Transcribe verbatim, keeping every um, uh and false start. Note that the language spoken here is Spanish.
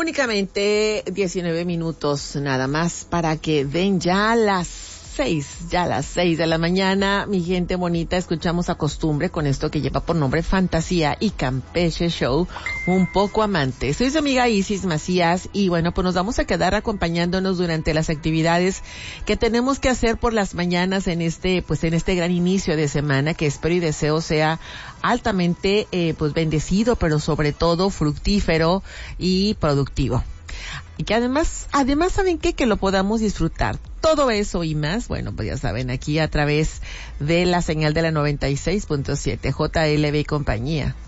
únicamente diecinueve minutos nada más para que den ya las seis, ya las seis de la mañana. Mi gente bonita, escuchamos a Costumbre con esto que lleva por nombre Fantasía y Campeche Show, un poco amante. Soy su amiga Isis Macías y bueno, pues nos vamos a quedar acompañándonos durante las actividades que tenemos que hacer por las mañanas en este, pues en este gran inicio de semana que espero y deseo sea altamente, eh, pues bendecido, pero sobre todo fructífero y productivo. Y que además, además, ¿saben qué? Que lo podamos disfrutar. Todo eso y más, bueno, pues ya saben, aquí a través de la señal de la noventa y seis punto siete, J L B y compañía.